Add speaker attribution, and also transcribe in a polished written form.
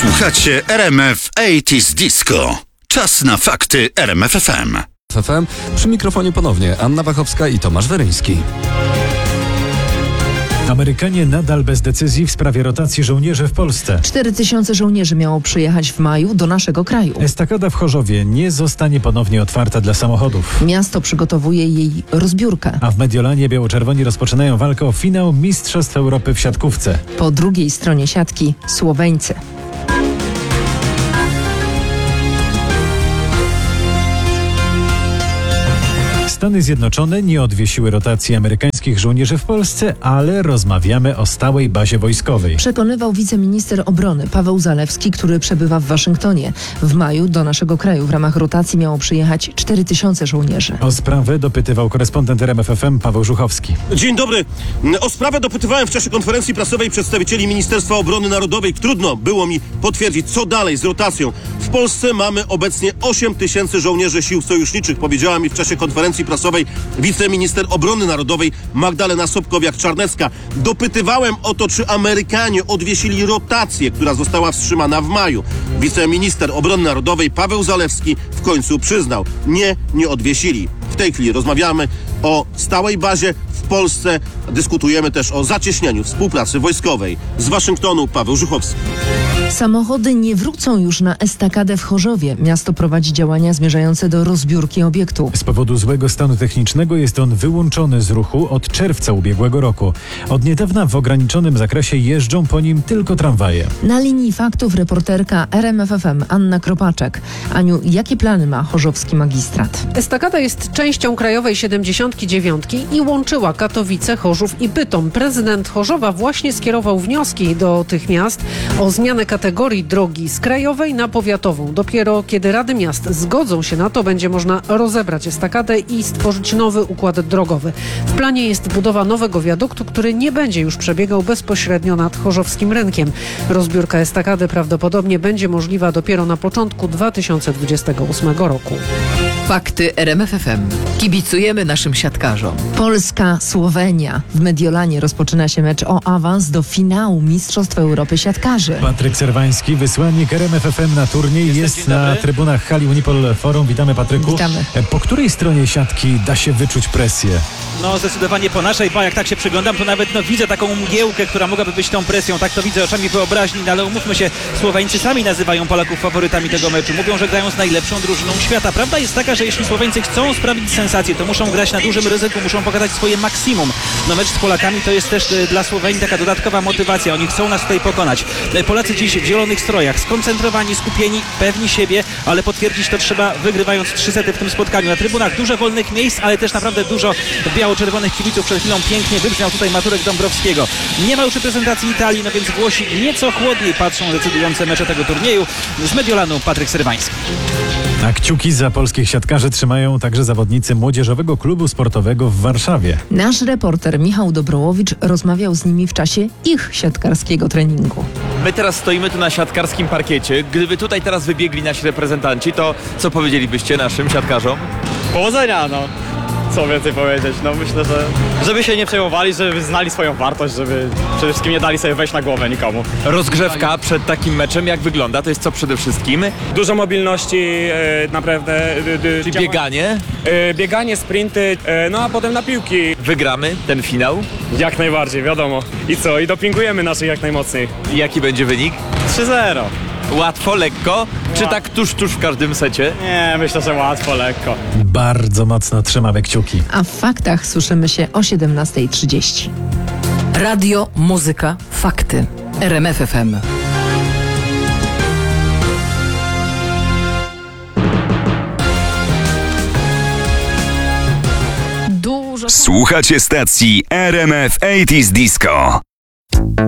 Speaker 1: Słuchacie RMF 80s Disco. Czas na fakty RMF FM.
Speaker 2: FM. Przy mikrofonie ponownie Anna Wachowska i Tomasz Weryński.
Speaker 3: Amerykanie nadal bez decyzji w sprawie rotacji żołnierzy w Polsce.
Speaker 4: 4000 żołnierzy miało przyjechać w maju do naszego kraju.
Speaker 3: Estakada w Chorzowie nie zostanie ponownie otwarta dla samochodów.
Speaker 4: Miasto przygotowuje jej rozbiórkę.
Speaker 3: A w Mediolanie biało-czerwoni rozpoczynają walkę o finał Mistrzostw Europy w siatkówce.
Speaker 4: Po drugiej stronie siatki Słoweńcy.
Speaker 3: Stany Zjednoczone nie odwiesiły rotacji amerykańskich żołnierzy w Polsce, ale rozmawiamy o stałej bazie wojskowej.
Speaker 4: Przekonywał wiceminister obrony Paweł Zalewski, który przebywa w Waszyngtonie. W maju do naszego kraju w ramach rotacji miało przyjechać 4000 żołnierzy.
Speaker 3: O sprawę dopytywał korespondent RMF FM Paweł Żuchowski.
Speaker 5: Dzień dobry. O sprawę dopytywałem w czasie konferencji prasowej przedstawicieli Ministerstwa Obrony Narodowej. Trudno było mi potwierdzić, co dalej z rotacją. W Polsce mamy obecnie 8000 żołnierzy sił sojuszniczych, powiedziała mi w czasie konferencji prasowej wiceminister obrony narodowej Magdalena Sobkowiak-Czarnecka. Dopytywałem o to, czy Amerykanie odwiesili rotację, która została wstrzymana w maju. Wiceminister obrony narodowej Paweł Zalewski w końcu przyznał: nie odwiesili. W tej chwili rozmawiamy o stałej bazie w Polsce. Dyskutujemy też o zacieśnieniu współpracy wojskowej. Z Waszyngtonu Paweł Żuchowski.
Speaker 4: Samochody nie wrócą już na estakadę w Chorzowie. Miasto prowadzi działania zmierzające do rozbiórki obiektu.
Speaker 3: Z powodu złego stanu technicznego jest on wyłączony z ruchu od czerwca ubiegłego roku. Od niedawna w ograniczonym zakresie jeżdżą po nim tylko tramwaje.
Speaker 4: Na linii faktów reporterka RMF FM Anna Kropaczek. Aniu, jakie plany ma chorzowski magistrat?
Speaker 6: Estakada jest częścią krajowej 79 i łączyła Katowice, Chorzów i Bytom. Prezydent Chorzowa właśnie skierował wnioski do tych miast o zmianę kategorii drogi z krajowej na powiatową. Dopiero kiedy Rady Miast zgodzą się na to, będzie można rozebrać estakadę i stworzyć nowy układ drogowy. W planie jest budowa nowego wiaduktu, który nie będzie już przebiegał bezpośrednio nad chorzowskim rynkiem. Rozbiórka estakady prawdopodobnie będzie możliwa dopiero na początku 2028 roku.
Speaker 7: Fakty RMF FM. Kibicujemy naszym siatkarzom.
Speaker 4: Polska-Słowenia. W Mediolanie rozpoczyna się mecz o awans do finału Mistrzostw Europy siatkarzy.
Speaker 3: Patryk Serwański, wysłannik RMF FM na turniej, jest na trybunach hali Unipol Forum. Witamy, Patryku.
Speaker 4: Witamy.
Speaker 3: Po której stronie siatki da się wyczuć presję?
Speaker 8: No zdecydowanie po naszej, bo jak tak się przyglądam, to nawet widzę taką mgiełkę, która mogłaby być tą presją. Tak to widzę oczami wyobraźni, no, ale umówmy się, Słoweńcy sami nazywają Polaków faworytami tego meczu. Mówią, że grają z najlepszą drużyną świata. Prawda jest taka, że jeśli Słoweńcy chcą sprawić sensację, to muszą grać na dużym ryzyku, muszą pokazać swoje maksimum. No mecz z Polakami to jest też dla Słowenii taka dodatkowa motywacja. Oni chcą nas tutaj pokonać. Polacy dziś w zielonych strojach, skoncentrowani, skupieni, pewni siebie, ale potwierdzić to trzeba, wygrywając 3 sety w tym spotkaniu. Na trybunach dużo wolnych miejsc, ale też naprawdę dużo biało-czerwonych kibiców. Przed chwilą pięknie wybrzmiał tutaj Mazurek Dąbrowskiego. Nie ma już reprezentacji Italii, no więc Włosi nieco chłodniej patrzą decydujące mecze tego turnieju. Z Mediolanu Patryk Serwański.
Speaker 3: A kciuki za polskich siatkarzy trzymają także zawodnicy Młodzieżowego Klubu Sportowego w Warszawie.
Speaker 4: Nasz reporter Michał Dobrołowicz rozmawiał z nimi w czasie ich siatkarskiego treningu.
Speaker 9: My teraz stoimy tu na siatkarskim parkiecie. Gdyby tutaj teraz wybiegli nasi reprezentanci, to co powiedzielibyście naszym siatkarzom?
Speaker 10: Powodzenia, no. Co więcej powiedzieć? No myślę, że żeby się nie przejmowali, żeby znali swoją wartość, żeby przede wszystkim nie dali sobie wejść na głowę nikomu.
Speaker 9: Rozgrzewka przed takim meczem jak wygląda? To jest co przede wszystkim?
Speaker 10: Dużo mobilności, naprawdę.
Speaker 9: Czyli bieganie?
Speaker 10: Bieganie, sprinty, no a potem na piłki.
Speaker 9: Wygramy ten finał?
Speaker 10: Jak najbardziej, wiadomo. I co? I dopingujemy naszych jak najmocniej.
Speaker 9: I jaki będzie wynik?
Speaker 10: 3-0.
Speaker 9: Łatwo, lekko? Czy tak tuż w każdym secie?
Speaker 10: Nie, myślę, że łatwo, lekko.
Speaker 3: Bardzo mocno trzymamy kciuki.
Speaker 4: A w faktach słyszymy się o 17:30.
Speaker 7: Radio, muzyka, fakty. RMF FM.
Speaker 1: Słuchacie stacji RMF 80s Disco.